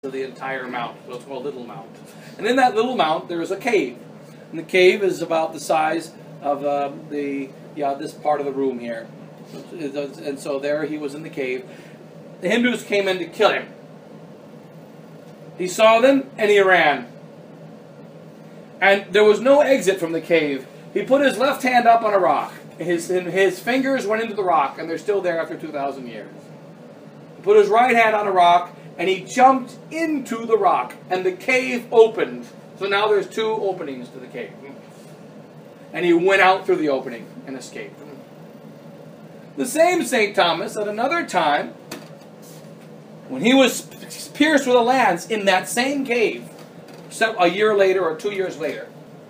of the entire mount. So it's called Little Mount. And in that little mount, there is a cave. And the cave is about the size of this part of the room here. And so there he was in the cave. The Hindus came in to kill him. He saw them and he ran. And there was no exit from the cave. He put his left hand up on a rock. His fingers went into the rock, and they're still there after 2,000 years. He put his right hand on a rock, and he jumped into the rock, and the cave opened. So now there's two openings to the cave. And he went out through the opening and escaped. The same St. Thomas, at another time, when he was pierced with a lance in that same cave, a year later or 2 years later,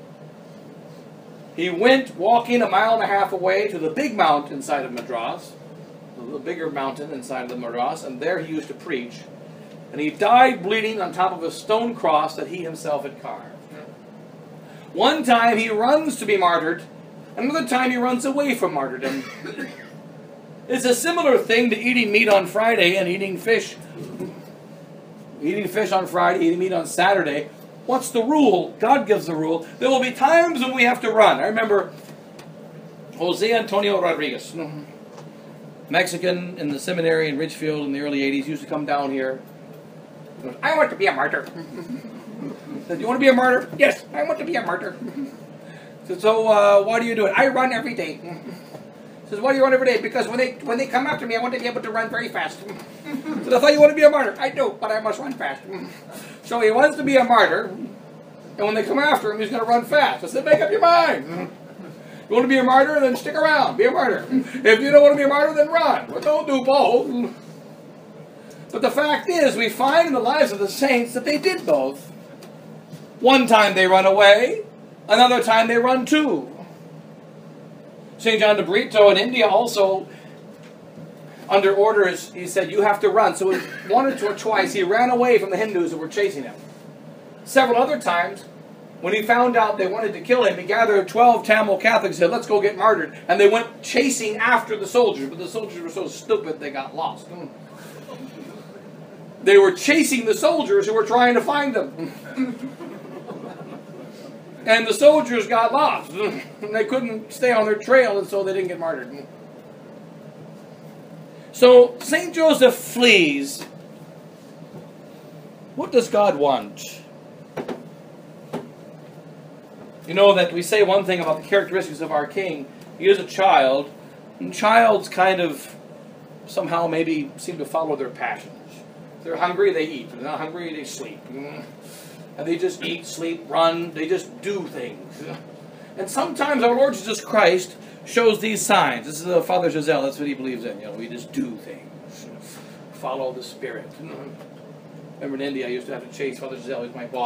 he went walking 1.5 miles away to the big mountain inside of Madras, the bigger mountain inside of the Madras, and there he used to preach. And he died bleeding on top of a stone cross that he himself had carved. One time he runs to be martyred, another time he runs away from martyrdom. It's a similar thing to eating meat on Friday and eating fish. Eating fish on Friday, eating meat on Saturday. What's the rule? God gives the rule. There will be times when we have to run. I remember Jose Antonio Rodriguez, Mexican in the seminary in Ridgefield in the early 80s, used to come down here. He goes, I want to be a martyr. I said, you want to be a martyr? Yes, I want to be a martyr. I said, so why do you do it? I run every day. He says, why do you run every day? Because when they come after me, I want to be able to run very fast. I said, I thought you want to be a martyr. I do, but I must run fast. So he wants to be a martyr, and when they come after him, he's going to run fast. I said, make up your mind. You want to be a martyr, then stick around. Be a martyr. If you don't want to be a martyr, then run. But don't do both. But the fact is, we find in the lives of the saints that they did both. One time they run away, another time they run too. St. John de Brito in India also, under orders, he said, you have to run. So one or twice he ran away from the Hindus who were chasing him. Several other times, when he found out they wanted to kill him, he gathered 12 Tamil Catholics and said, let's go get martyred. And they went chasing after the soldiers, but the soldiers were so stupid they got lost. They were chasing the soldiers who were trying to find them. And the soldiers got lost. And they couldn't stay on their trail, and so they didn't get martyred. So, St. Joseph flees. What does God want? You know that we say one thing about the characteristics of our King. He is a child, and childs kind of somehow maybe seem to follow their passions. If they're hungry, they eat. If they're not hungry, they sleep. And they just eat, sleep, run. They just do things. And sometimes our Lord Jesus Christ shows these signs. This is Father Giselle. That's what he believes in. You know, we just do things. Follow the Spirit. Remember in India, I used to have to chase Father Giselle. He was my boss.